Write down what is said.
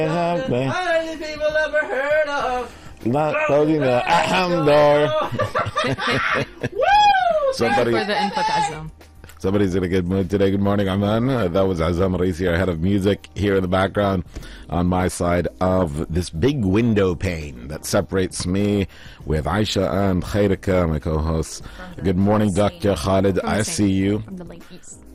How many people ever heard of? Not closing the door. Somebody for the input, Azam. Somebody's in a good mood today. Good morning, Aman. That was Azam Raisi, our head of music, here in the background on my side of this big window pane that separates me with Aisha and Khairika, my co-hosts. Good morning, Dr. Khalid. I see you. From the Lake East.